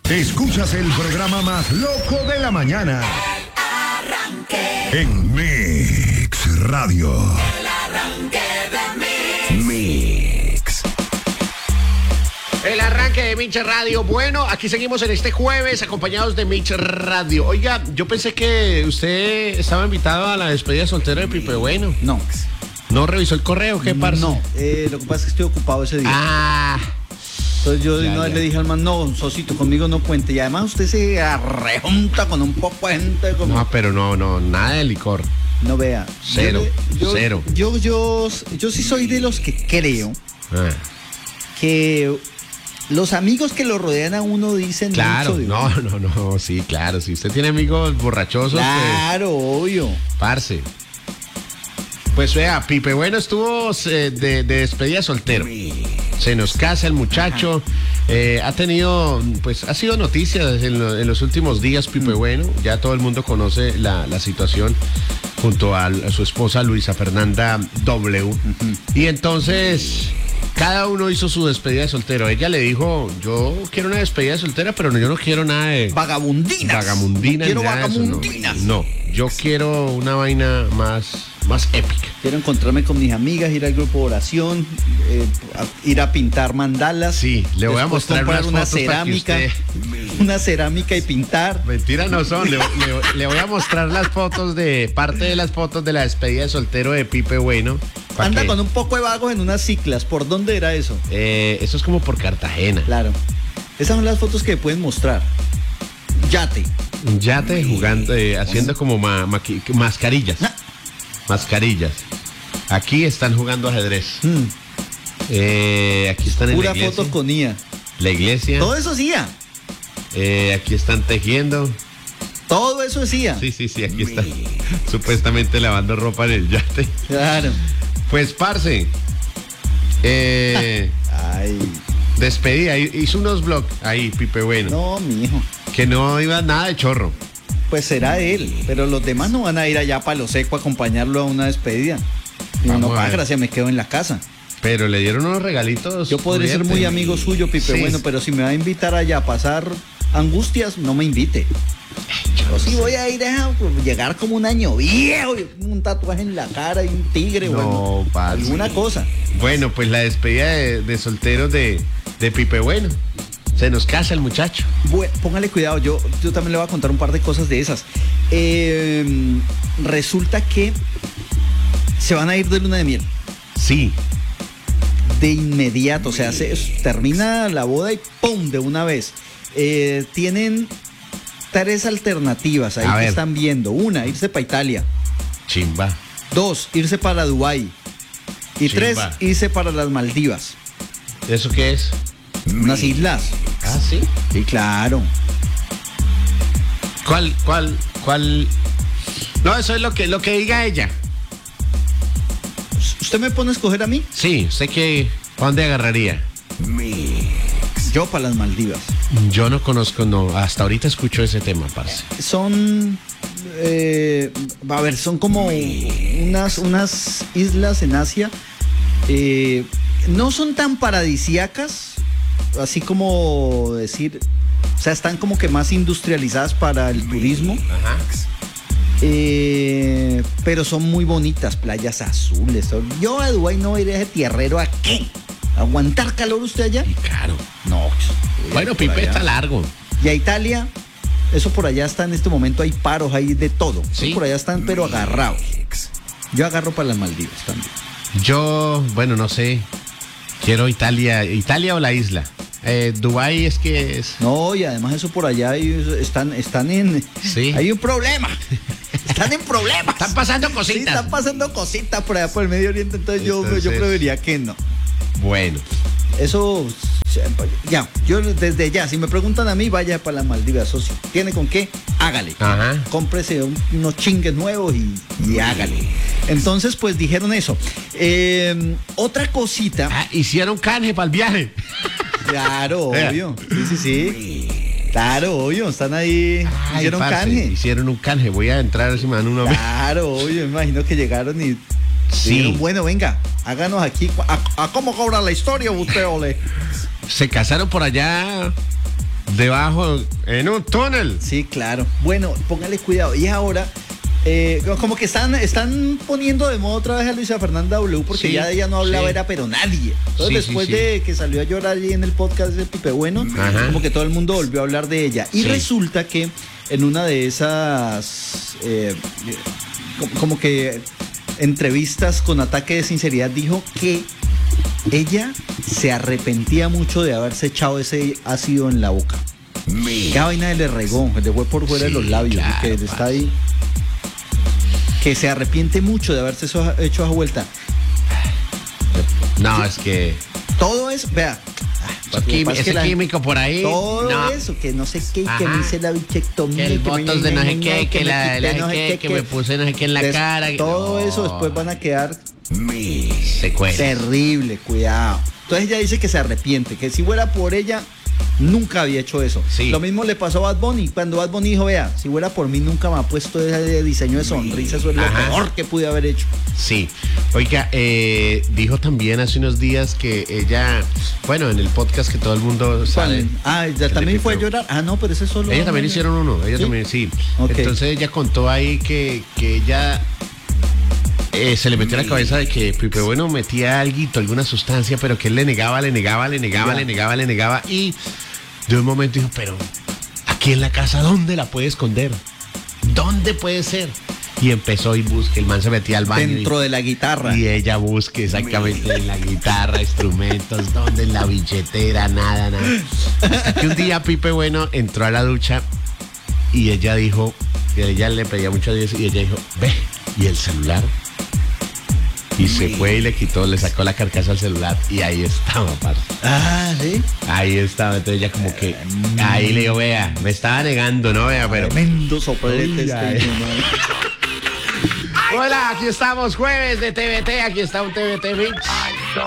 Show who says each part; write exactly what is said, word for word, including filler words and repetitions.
Speaker 1: Escuchas el programa más loco de la mañana.
Speaker 2: El arranque.
Speaker 1: En Mix Radio.
Speaker 2: El arranque de Mix.
Speaker 1: Mix.
Speaker 3: El arranque de Mix Radio. Bueno, aquí seguimos en este jueves acompañados de Mix Radio. Oiga, yo pensé que usted estaba invitado a la despedida soltera de Pipe Bueno.
Speaker 4: No.
Speaker 3: ¿No revisó el correo? ¿Qué parce?
Speaker 4: No, eh, lo que pasa es que estoy ocupado ese día.
Speaker 3: Ah.
Speaker 4: Entonces yo
Speaker 3: Ya,
Speaker 4: de una vez
Speaker 3: ya.
Speaker 4: le dije al man, no, Sosito, conmigo no cuente. Y además usted se arrejunta con un poco de gente. Como...
Speaker 3: No, pero no, no, nada de licor.
Speaker 4: No vea.
Speaker 3: Cero,
Speaker 4: Yo, yo-
Speaker 3: cero.
Speaker 4: Yo, yo, yo sí soy de los que creo
Speaker 3: Ah,
Speaker 4: que los amigos que lo rodean a uno dicen
Speaker 3: claro,
Speaker 4: mucho de
Speaker 3: no,
Speaker 4: uno.
Speaker 3: no, no, sí, claro. Si usted tiene amigos borrachosos,
Speaker 4: Claro, obvio.
Speaker 3: pues, parce. Pues vea, Pipe Bueno estuvo eh, de, de despedida soltero. Se nos casa el muchacho. Eh, ha tenido, pues, ha sido noticia en, lo- en los últimos días, Pipe Bueno. Ya todo el mundo conoce la, la situación junto a, a su esposa Luisa Fernanda W. Y entonces, cada uno hizo su despedida de soltero. Ella le dijo, yo quiero una despedida de soltera, pero no, yo no quiero nada de
Speaker 4: Vagabundinas.
Speaker 3: vagabundina.
Speaker 4: Quiero
Speaker 3: ni nada de eso, no.
Speaker 4: vagabundinas.
Speaker 3: No, yo quiero una vaina más, más épica.
Speaker 4: Quiero encontrarme con mis amigas, ir al grupo de oración, eh, a- ir a pintar mandalas.
Speaker 3: Sí, le voy a
Speaker 4: después
Speaker 3: mostrar
Speaker 4: comprar
Speaker 3: unas
Speaker 4: una
Speaker 3: fotos para que
Speaker 4: cerámica,
Speaker 3: usted-
Speaker 4: una cerámica y pintar.
Speaker 3: Mentira no son, le, le- le voy a mostrar las fotos de, parte de las fotos de la despedida de soltero de Pipe Bueno. pa'
Speaker 4: Anda
Speaker 3: que-
Speaker 4: con un poco de vagos en unas ciclas. ¿Por dónde era eso?
Speaker 3: Eh, eso es como por Cartagena.
Speaker 4: Claro. Esas son las fotos que pueden mostrar. Yate.
Speaker 3: Un yate jugando, eh, haciendo como ma- maqui- mascarillas.
Speaker 4: Ah.
Speaker 3: Mascarillas. Aquí están jugando ajedrez.
Speaker 4: Mm,
Speaker 3: Eh, aquí están en la
Speaker 4: pura
Speaker 3: iglesia.
Speaker 4: foto con I A.
Speaker 3: La iglesia.
Speaker 4: Todo eso es I A.
Speaker 3: Eh, aquí están tejiendo.
Speaker 4: Todo eso es I A.
Speaker 3: Sí, sí, sí, aquí están supuestamente lavando ropa en el yate.
Speaker 4: Claro.
Speaker 3: Pues, parce. Eh,
Speaker 4: Ay.
Speaker 3: despedida, hizo unos vlogs ahí, Pipe Bueno.
Speaker 4: No, mijo.
Speaker 3: Que no iba nada de chorro.
Speaker 4: Pues será él. Pero los demás no van a ir allá para lo seco a acompañarlo a una despedida. Y
Speaker 3: Vamos
Speaker 4: no,
Speaker 3: a
Speaker 4: para
Speaker 3: ver.
Speaker 4: gracia, me quedo en la casa.
Speaker 3: Pero le dieron unos regalitos.
Speaker 4: Yo podré ser muy
Speaker 3: pudientes.
Speaker 4: amigo suyo, Pipe
Speaker 3: Sí.
Speaker 4: Bueno, pero si me va a invitar allá a pasar angustias, no me invite. Yo sí voy a ir a llegar como un año viejo, y un tatuaje en la cara y un tigre,
Speaker 3: No,
Speaker 4: bueno,
Speaker 3: parce.
Speaker 4: alguna cosa.
Speaker 3: Bueno, pues la despedida de, de solteros de, de Pipe Bueno. Se nos casa el muchacho.
Speaker 4: Bueno, póngale cuidado, yo, yo también le voy a contar un par de cosas de esas. Eh, resulta que se van a ir de luna de miel.
Speaker 3: Sí.
Speaker 4: De inmediato, o sea, se termina la boda y ¡pum! De una vez. Eh, tienen tres alternativas ahí
Speaker 3: A
Speaker 4: que
Speaker 3: ver.
Speaker 4: están viendo. Una, irse para Italia.
Speaker 3: Chimba.
Speaker 4: Dos, irse para Dubái. Y
Speaker 3: Chimba.
Speaker 4: tres, irse para las Maldivas.
Speaker 3: ¿Eso qué es?
Speaker 4: Unas islas.
Speaker 3: Ah, sí.
Speaker 4: Sí, claro.
Speaker 3: ¿Cuál, cuál, cuál? No, eso es lo que, lo que diga ella.
Speaker 4: ¿Usted me pone a escoger a mí?
Speaker 3: Sí, sé que. ¿Para dónde agarraría?
Speaker 4: Yo para las Maldivas.
Speaker 3: Yo no conozco, no. Hasta ahorita escucho ese tema, parce.
Speaker 4: Son, eh, a ver, son como unas, unas islas en Asia. Eh, no son tan paradisíacas, así como decir, o sea, están como que más industrializadas para el turismo.
Speaker 3: Ajá.
Speaker 4: Eh, pero son muy bonitas, playas azules. son- Yo a Dubái no iré a ese tierrero, ¿a qué? ¿Aguantar calor usted allá?
Speaker 3: Y caro.
Speaker 4: No.
Speaker 3: Bueno,
Speaker 4: por
Speaker 3: Pipe
Speaker 4: allá.
Speaker 3: está largo.
Speaker 4: Y a Italia, eso por allá está en este momento, hay paros, hay de todo. Eso
Speaker 3: Sí.
Speaker 4: por allá están, pero agarrados. Yo agarro para las Maldivas también.
Speaker 3: Yo, bueno, no sé. Quiero Italia. ¿Italia o la isla? Eh, Dubái es que es.
Speaker 4: No, y además eso por allá hay- están, están en...
Speaker 3: Sí.
Speaker 4: Hay un problema. Están en problemas.
Speaker 3: Están pasando
Speaker 4: Sí,
Speaker 3: cositas.
Speaker 4: están pasando cositas por allá por el Medio Oriente, entonces, yo, yo
Speaker 3: Entonces-
Speaker 4: preferiría que no.
Speaker 3: Bueno.
Speaker 4: Eso, ya, yo desde ya, si me preguntan a mí, vaya para las Maldivas, socio. ¿Tiene con qué? Hágale.
Speaker 3: Ajá.
Speaker 4: Cómprese un- unos chingues nuevos y, y hágale. Entonces, pues dijeron eso. Eh, otra cosita.
Speaker 3: Ah, hicieron canje para el viaje.
Speaker 4: Claro,
Speaker 3: Vea.
Speaker 4: obvio. Sí, sí, sí. Claro, obvio. Están ahí.
Speaker 3: Ay,
Speaker 4: hicieron
Speaker 3: parce,
Speaker 4: canje.
Speaker 3: Hicieron un canje. Voy a entrar a ver si me dan uno.
Speaker 4: Claro, obvio. Me imagino que llegaron y
Speaker 3: Sí.
Speaker 4: dijeron, bueno, venga, háganos aquí. ¿A, a cómo cobra la historia usted, ole?
Speaker 3: Se casaron por allá debajo, en un túnel.
Speaker 4: Sí, claro. Bueno, póngale cuidado. Y ahora, eh, como que están, están poniendo de moda otra vez a Luisa Fernanda W, porque
Speaker 3: Sí,
Speaker 4: ya ella no hablaba,
Speaker 3: sí.
Speaker 4: era pero nadie. Entonces,
Speaker 3: Sí,
Speaker 4: después
Speaker 3: sí, sí.
Speaker 4: de que salió a llorar allí en el podcast de Pipe Bueno,
Speaker 3: Ajá.
Speaker 4: como que todo el mundo volvió a hablar de ella. Y
Speaker 3: Sí.
Speaker 4: resulta que en una de esas, eh, como, como que entrevistas con ataque de sinceridad, dijo que ella se arrepentía mucho de haberse echado ese ácido en la boca. Qué vaina le regó, le fue por fuera
Speaker 3: Sí,
Speaker 4: de los labios,
Speaker 3: claro,
Speaker 4: y que está
Speaker 3: parce.
Speaker 4: ahí. Que se arrepiente mucho de haberse eso- hecho esa vuelta.
Speaker 3: No, es que
Speaker 4: Todo eso, vea.
Speaker 3: ese, quimi- ese químico por ahí.
Speaker 4: Todo
Speaker 3: no.
Speaker 4: eso, que no sé qué, que
Speaker 3: Ajá.
Speaker 4: me hice la bichectomía.
Speaker 3: Que el
Speaker 4: que me-
Speaker 3: botox de no sé qué, que
Speaker 4: me
Speaker 3: la,
Speaker 4: quité
Speaker 3: la
Speaker 4: no sé
Speaker 3: qué, que me puse no sé qué en la
Speaker 4: Des-
Speaker 3: cara. que-
Speaker 4: Todo
Speaker 3: no.
Speaker 4: eso después van a quedar
Speaker 3: Secuelas.
Speaker 4: terrible, cuidado. Entonces ella dice que se arrepiente, que si fuera por ella, nunca había hecho eso.
Speaker 3: Sí.
Speaker 4: Lo mismo le pasó a Bad Bunny, cuando Bad Bunny dijo, vea, si fuera por mí nunca me ha puesto ese diseño de sonrisa, eso es lo
Speaker 3: Ajá.
Speaker 4: peor que pude haber hecho.
Speaker 3: Sí. Oiga, eh, dijo también hace unos días que ella, bueno, en el podcast que todo el mundo sabe.
Speaker 4: Ah,
Speaker 3: el
Speaker 4: ¿ya
Speaker 3: de
Speaker 4: también fue a
Speaker 3: Pipe.
Speaker 4: llorar? Ah, no, pero ese es solo...
Speaker 3: Ella también hicieron uno, ella
Speaker 4: ¿Sí?
Speaker 3: también, sí.
Speaker 4: Ok.
Speaker 3: Entonces ella contó ahí que, que ella eh, se le metió a la cabeza de que Pipe Bueno metía alguito, alguna sustancia, pero que él le negaba, le negaba, le negaba,
Speaker 4: Ya.
Speaker 3: le negaba, le negaba. Y de un momento dijo, pero aquí en la casa, ¿dónde la puede esconder? ¿Dónde puede ser? Y empezó y busque, el man se metía al baño.
Speaker 4: Dentro
Speaker 3: y,
Speaker 4: de la guitarra.
Speaker 3: y ella busque exactamente en la guitarra, instrumentos, ¿dónde? En la billetera, nada, nada. Hasta que un día Pipe Bueno entró a la ducha y ella dijo, y ella le pedía mucho a Dios, y ella dijo, ve, ¿y el celular? Y se fue y le quitó, le sacó la carcasa al celular y ahí estaba, parce.
Speaker 4: Ah, ¿sí?
Speaker 3: Ahí estaba, entonces ella como que, ahí le dijo, vea, me estaba negando, ¿no? Vea, pero...
Speaker 4: Tremendo soplete
Speaker 3: Uy,
Speaker 4: este.
Speaker 3: ay.
Speaker 4: ¿no?
Speaker 3: Hola, aquí estamos, jueves de T V T, aquí está un T V T Mix.